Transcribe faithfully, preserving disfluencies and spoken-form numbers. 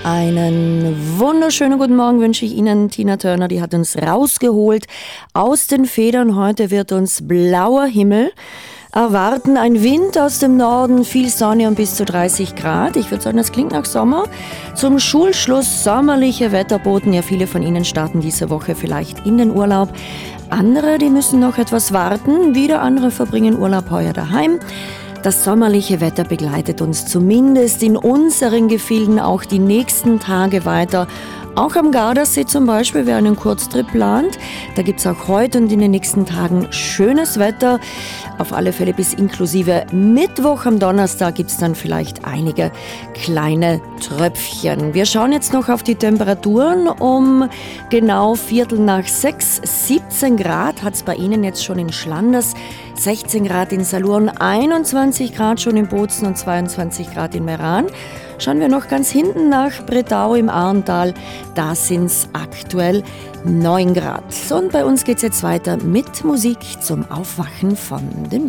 Einen wunderschönen guten Morgen wünsche ich Ihnen. Tina Turner, die hat uns rausgeholt aus den Federn. Heute wird uns blauer Himmel erwarten, ein Wind aus dem Norden, viel Sonne und bis zu dreißig Grad. Ich würde sagen, das klingt nach Sommer. Zum Schulschluss sommerliche Wetterboten. Ja, viele von Ihnen starten diese Woche vielleicht in den Urlaub. Andere, die müssen noch etwas warten. Wieder andere verbringen Urlaub heuer daheim. Das sommerliche Wetter begleitet uns zumindest in unseren Gefilden auch die nächsten Tage weiter. Auch am Gardasee zum Beispiel, wer einen Kurztrip plant. Da gibt es auch heute und in den nächsten Tagen schönes Wetter. Auf alle Fälle bis inklusive Mittwoch. Am Donnerstag gibt es dann vielleicht einige kleine Tröpfchen. Wir schauen jetzt noch auf die Temperaturen. Um genau Viertel nach sechs, siebzehn Grad hat es bei Ihnen jetzt schon in Schlanders, sechzehn Grad in Salurn, einundzwanzig Grad schon in Bozen und zweiundzwanzig Grad in Meran. Schauen wir noch ganz hinten nach Bretau im Arntal, da sind es aktuell neun Grad. Und bei uns geht es jetzt weiter mit Musik zum Aufwachen von den